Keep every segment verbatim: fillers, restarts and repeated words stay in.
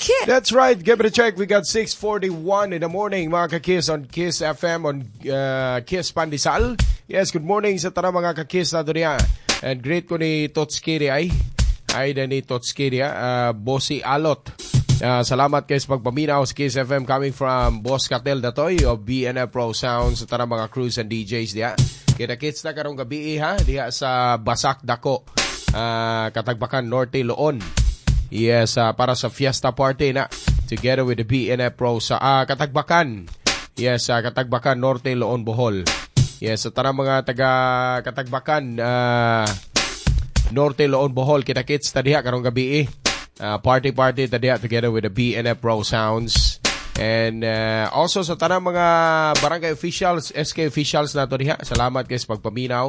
Kiss. That's right. Give it a check. We got six forty-one in the morning, mga ka-Kiss, on Kiss F M, on uh, Kiss Pandesal. Yes, good morning sa tara mga ka-Kiss na doon. And great ko ni Totskiri ay. Ay na ni Totskiri, uh, Bossy Alot. Uh, salamat kayo sa pagpaminaw sa Kiss F M coming from Boss Catel Datoy of B N F Pro Sounds sa tara mga crews and D Js diya. Kita-kits na karong gabi ha, diya sa Basak Dako, uh, Katagbakan, Norte, Loon. Yes, uh, para sa Fiesta Party na together with the B N F Pro sa uh, Katagbakan. Yes, uh, Katagbakan, Norte, Loon, Bohol. Yes, sa so, tarang mga taga Katagbakan, uh, Norte, Loon, Bohol, kita-kits tadiha karong gabi. Uh, party party tadiha together with the B N F Pro Sounds. And uh, also sa tarang mga barangay officials, S K officials na to diha. Salamat kayo sa pagpaminaw.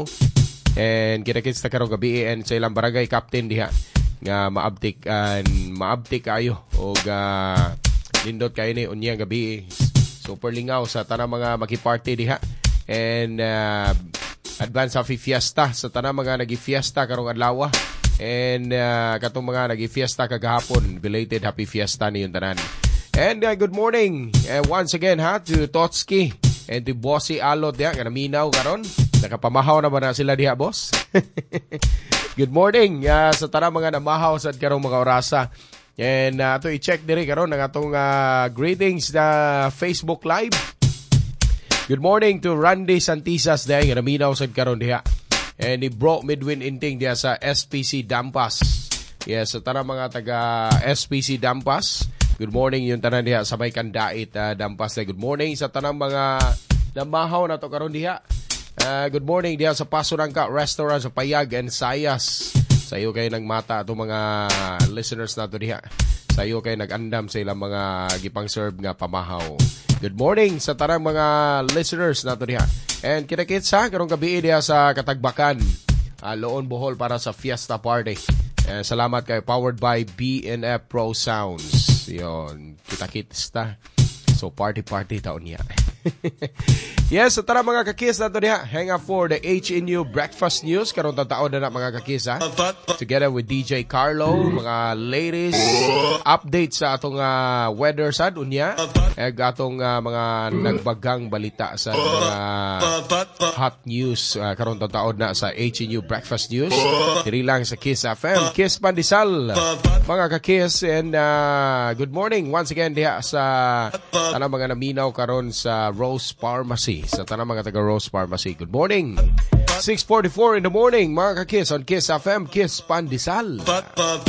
And kita-kits ta karong gabi and sa ilang barangay captain diha. Nga maabtik and maabtik kayo o uh, nindot kayo ni unyang gabi. Super lingaw sa tanang mga maki-party diha. And uh, advance happy fiesta sa tanang mga nagi-fiesta karong adlaw. And uh, katong mga nagi-fiesta kagahapon, belated happy fiesta ni yung tanan. And uh, good morning uh, once again ha to Totski and to Bossy Alot diha nga naminaw karon. Nakapamahaw na ba na sila diha, boss? Good morning uh, sa tara mga namahaw sa karong mga orasa. And uh, ito i-check diri karon ang atong uh, greetings na Facebook Live. Good morning to Randy Santisas dahil nga naminaw sa karon diha. And ni Bro Midwin Inting diha sa S P C Dampas. Yes, sa tara mga taga S P C Dampas. Good morning yung tanan diha sa may Kandait uh, Dampas. Good morning sa tanang mga namahaw na to karon diha. Uh, good morning diya sa Pasurangka Restaurant sa Payag and Sayas. Sa iyo kayo nagmata itong mga listeners nato diha. Sa iyo kayo nag-andam sa ilang mga gipang serve nga pamahaw. Good morning sa tarang mga listeners nato diha. And kita-kits ha, karong gabi diya sa Katagbakan, uh, Loon, Bohol para sa Fiesta Party. Uh, salamat kayo, powered by B N F Pro Sounds. Yun, kita-kits ta. So party-party taon niya. Yes, so tara mga kakis na ito niya. Hang up for the H N U Breakfast News. Karong tataon na na mga kakis ha. Together with D J Carlo, mga ladies, update sa atong uh, weather sad unya. Eg atong uh, mga nagbagang balita sa mga hot news. Uh, karong tataon na sa H N U Breakfast News. Diri lang sa Kiss F M. Kiss Pandesal. Mga kakis and uh, good morning once again diha sa tanang mga naminaw karon sa Rose Pharmacy. Sa tanang mga taga Rose Pharmacy. Good morning. six forty-four in the morning, mga ka-Kiss on Kiss F M, Kiss Pandesal.